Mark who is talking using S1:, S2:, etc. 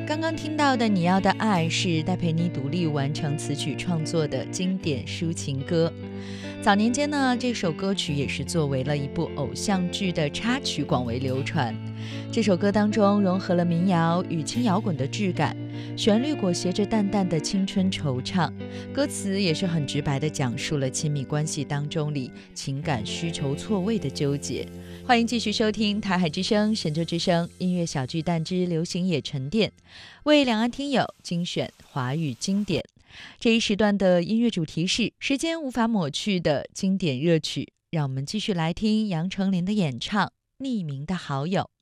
S1: 刚刚听到的《你要的爱》是戴佩妮独立完成词曲创作的经典抒情歌。早年间呢，这首歌曲也是作为了一部偶像剧的插曲广为流传。这首歌当中融合了民谣与轻摇滚的质感，旋律裹挟着淡淡的青春惆怅，歌词也是很直白地讲述了亲密关系当中里情感需求错位的纠结。欢迎继续收听台海之声、神州之声音乐小巨蛋之流行野沉淀，为两岸听友精选华语经典。这一时段的音乐主题是时间无法抹去的经典热曲，让我们继续来听杨丞琳的演唱《匿名的好友》。